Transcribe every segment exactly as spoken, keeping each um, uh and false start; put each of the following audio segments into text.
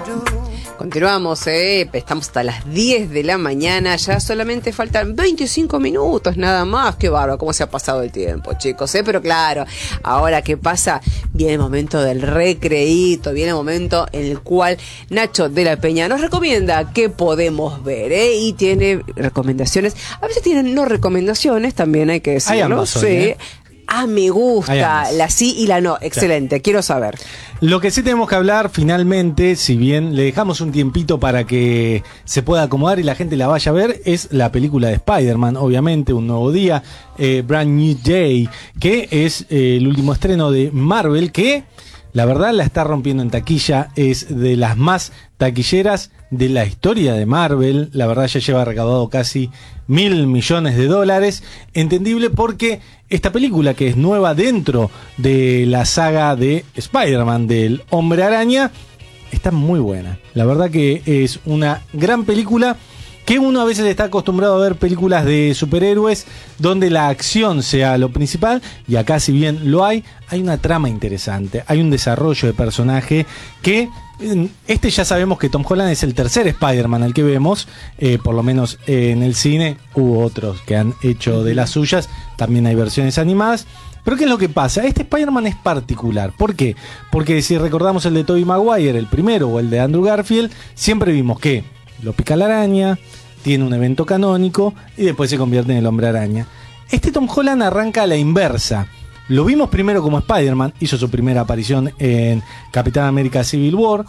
Continuamos, eh, estamos hasta las diez de la mañana, ya solamente faltan veinticinco minutos nada más. Qué bárbaro, cómo se ha pasado el tiempo, chicos, eh, pero claro, ahora ¿qué pasa? Viene el momento del recreíto, viene el momento en el cual Nacho de la Peña nos recomienda qué podemos ver, eh, y tiene recomendaciones, a veces tienen no recomendaciones, también hay que decirlo. Hay ambas hoy, sí. ¿eh? Ah, me gusta, la sí y la no, excelente, claro. Quiero saber. Lo que sí tenemos que hablar finalmente, si bien le dejamos un tiempito para que se pueda acomodar y la gente la vaya a ver, es la película de Spider-Man, obviamente, Un Nuevo Día, eh, Brand New Day, que es eh, el último estreno de Marvel, que la verdad la está rompiendo en taquilla, es de las más taquilleras de la historia de Marvel, la verdad ya lleva recaudado casi mil millones de dólares, entendible porque esta película, que es nueva dentro de la saga de Spider-Man, del Hombre Araña, está muy buena, la verdad que es una gran película, que uno a veces está acostumbrado a ver películas de superhéroes donde la acción sea lo principal, y acá, si bien lo hay, hay una trama interesante, hay un desarrollo de personaje que, este ya sabemos que Tom Holland es el tercer Spider-Man al que vemos, eh, por lo menos eh, en el cine hubo otros que han hecho de las suyas, también hay versiones animadas. Pero ¿qué es lo que pasa? Este Spider-Man es particular. ¿Por qué? Porque si recordamos el de Tobey Maguire, el primero, o el de Andrew Garfield, siempre vimos que lo pica la araña, tiene un evento canónico y después se convierte en el Hombre Araña. Este Tom Holland arranca a la inversa. Lo vimos primero como Spider-Man, hizo su primera aparición en Capitán América Civil War.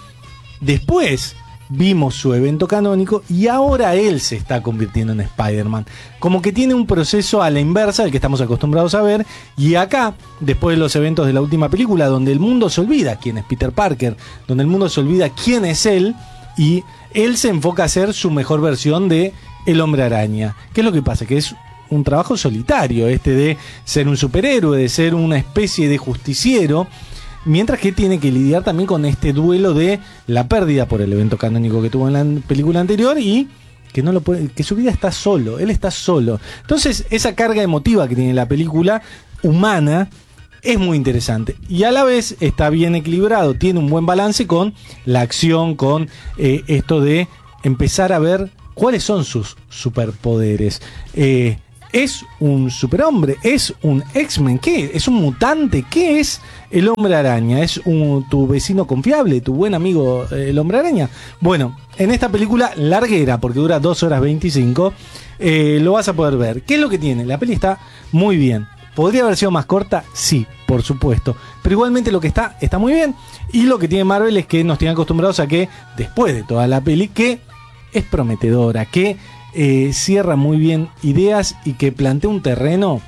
Después vimos su evento canónico y ahora él se está convirtiendo en Spider-Man. Como que tiene un proceso a la inversa del que estamos acostumbrados a ver. Y acá, después de los eventos de la última película, donde el mundo se olvida quién es Peter Parker, donde el mundo se olvida quién es él, y él se enfoca a ser su mejor versión de el Hombre Araña. ¿Qué es lo que pasa? Que es un trabajo solitario este de ser un superhéroe, de ser una especie de justiciero, mientras que tiene que lidiar también con este duelo de la pérdida por el evento canónico que tuvo en la película anterior y que no lo puede, que su vida está solo, él está solo. Entonces, esa carga emotiva que tiene la película humana es muy interesante y a la vez está bien equilibrado, tiene un buen balance con la acción, con eh, esto de empezar a ver cuáles son sus superpoderes. Eh, ¿Es un superhombre? ¿Es un X-Men? ¿Qué? ¿Es un mutante? ¿Qué es el Hombre Araña? ¿Es un, tu vecino confiable, tu buen amigo eh, el Hombre Araña? Bueno, en esta película larguera, porque dura dos horas veinticinco, eh, lo vas a poder ver. ¿Qué es lo que tiene? La peli está muy bien. ¿Podría haber sido más corta? Sí, por supuesto. Pero igualmente lo que está, está muy bien. Y lo que tiene Marvel es que nos tiene acostumbrados a que, después de toda la peli, que es prometedora, que eh, cierra muy bien ideas y que plantea un terreno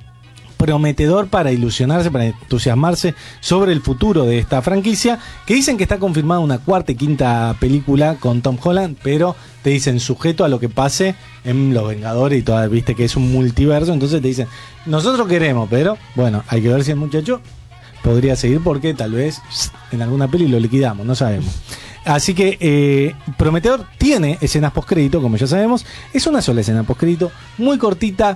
prometedor para ilusionarse, para entusiasmarse sobre el futuro de esta franquicia, que dicen que está confirmada una cuarta y quinta película con Tom Holland, pero te dicen sujeto a lo que pase en Los Vengadores y toda, viste que es un multiverso, entonces te dicen, nosotros queremos, pero bueno, hay que ver si el muchacho podría seguir porque tal vez en alguna peli lo liquidamos, no sabemos. Así que eh, prometedor, tiene escenas postcrédito, como ya sabemos, es una sola escena postcrédito, muy cortita,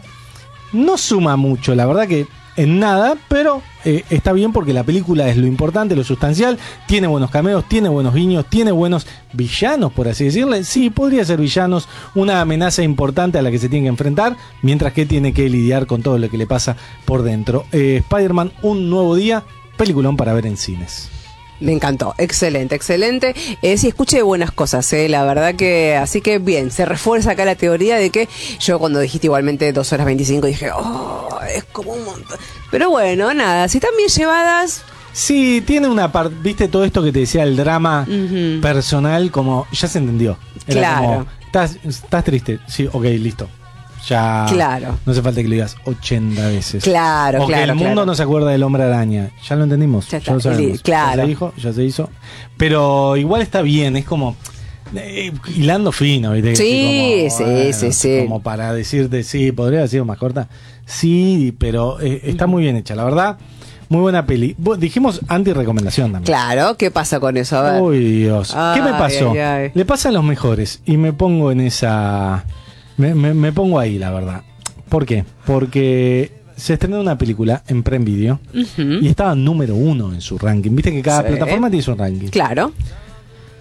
no suma mucho, la verdad que en nada, pero eh, está bien porque la película es lo importante, lo sustancial, tiene buenos cameos, tiene buenos guiños, tiene buenos villanos, por así decirle. Sí, podría ser villanos, una amenaza importante a la que se tiene que enfrentar, mientras que tiene que lidiar con todo lo que le pasa por dentro. Eh, Spider-Man, Un Nuevo Día, peliculón para ver en cines. Me encantó, excelente, excelente. Eh, sí, escuché buenas cosas, eh, la verdad que, así que bien, se refuerza acá la teoría de que yo cuando dijiste igualmente dos horas veinticinco dije, oh, es como un montón. Pero bueno, nada, si están bien llevadas. Sí, tiene una parte, viste todo esto que te decía, el drama uh-huh. personal, como ya se entendió. Era claro. Como, ¿estás, estás triste? Sí, ok, listo. Ya claro. No hace falta que lo digas ochenta veces. Claro, o claro. que el mundo claro. no se acuerda del Hombre Araña. Ya lo entendimos. Ya, ya lo sabemos. Claro. Ya se dijo, ya se hizo. Pero igual está bien, es como eh, hilando fino, ¿viste? Sí, como, sí, eh, sí, sí. Como para decirte, sí, podría haber sido más corta. Sí, pero eh, está muy bien hecha, la verdad. Muy buena peli. Dijimos anti-recomendación también. Claro, ¿qué pasa con eso? A ver. Uy, Dios. Ay, ¿Qué me pasó? ay, ay. Le pasa a los mejores y me pongo en esa... Me, me, me pongo ahí, la verdad. ¿Por qué? Porque se estrenó una película en Prime Video uh-huh. y estaba número uno en su ranking. Viste que cada sí. plataforma tiene su ranking. Claro.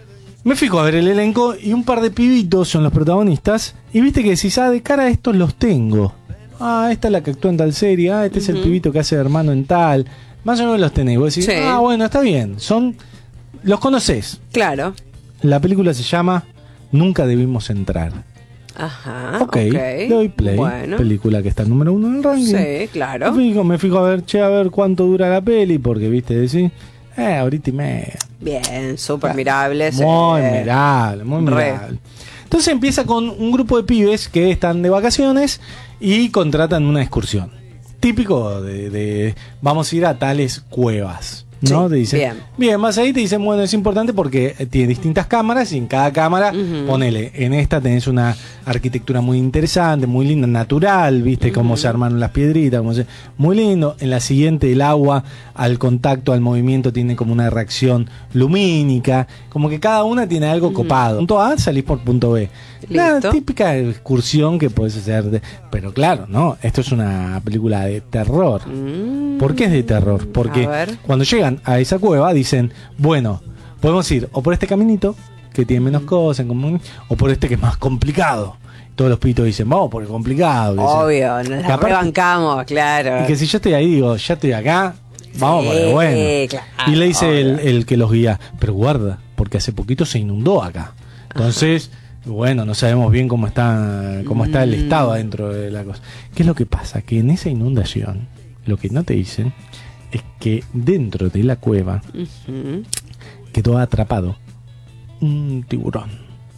Me fijo a ver el elenco y un par de pibitos son los protagonistas. Y viste que decís, ah, de cara a estos los tengo. Ah, esta es la que actúa en tal serie. Ah, este uh-huh. es el pibito que hace de hermano en tal. Más o menos los tenés. Vos decís, sí. ah, bueno, está bien. Son, los conocés. Claro. La película se llama Nunca debimos entrar. Ajá. Ok, okay. Le doy play. Bueno. Película que está número uno en el ranking. Sí, claro. Me fijo, me fijo a ver, che, a ver cuánto dura la peli. Porque, viste, decís, eh, ahorita y media. Bien, súper mirable. Muy eh, mirable, muy mirable. Entonces empieza con un grupo de pibes que están de vacaciones y contratan una excursión. Típico de, de vamos a ir a tales cuevas. ¿No? Sí, te dicen, bien. bien, más ahí te dicen, bueno, es importante porque tiene distintas cámaras y en cada cámara, uh-huh. ponele, en esta tenés una arquitectura muy interesante, muy linda, natural, viste, uh-huh. cómo se arman las piedritas, cómo se, muy lindo. En la siguiente, el agua al contacto, al movimiento, tiene como una reacción lumínica, como que cada una tiene algo uh-huh. copado. Punto A, salís por punto B. La típica excursión que podés hacer, de, pero claro, no, esto es una película de terror. Mm. ¿Por qué es de terror? Porque cuando llegan a esa cueva dicen, bueno, podemos ir o por este caminito que tiene menos cosas en común, o por este que es más complicado. Todos los pitos dicen, vamos por el complicado. Obvio, nos la rebancamos, claro. Y que si yo estoy ahí, digo, ya estoy acá, vamos sí, por el bueno. Claro, y le dice el, el que los guía, pero guarda, porque hace poquito se inundó acá. Entonces... Ajá. Bueno, no sabemos bien cómo está cómo está el estado adentro de la cosa. ¿Qué es lo que pasa? Que en esa inundación, lo que no te dicen es que dentro de la cueva uh-huh. quedó atrapado un tiburón.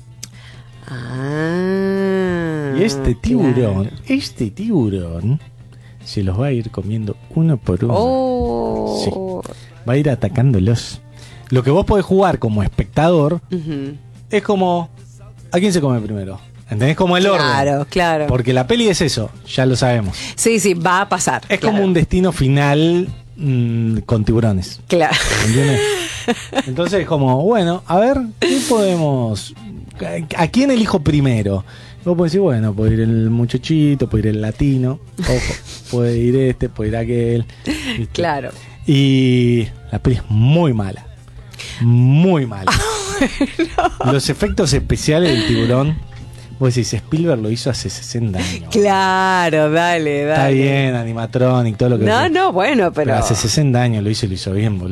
Ah, y este tiburón, claro. este tiburón se los va a ir comiendo uno por uno. Oh. Sí. Va a ir atacándolos. Lo que vos podés jugar como espectador uh-huh. es como... ¿A quién se come primero? ¿Entendés? Como el claro, orden. Claro, claro. Porque la peli es eso, ya lo sabemos. Sí, sí, va a pasar. Es claro. como un destino final mmm, con tiburones. Claro. ¿Entiendes? Entonces es como, bueno, a ver, ¿qué podemos... ¿A quién elijo primero? Vos podés decir, bueno, puede ir el muchachito, puede ir el latino, ojo, puede ir este, puede ir aquel. ¿viste? Claro. Y la peli es muy mala. Muy mala. No. Los efectos especiales del tiburón, vos decís, Spielberg lo hizo hace sesenta años. Claro, dale, dale. Está bien, animatronic, todo lo que... No, no, bueno, pero... pero hace sesenta años lo hizo y lo hizo bien, boludo.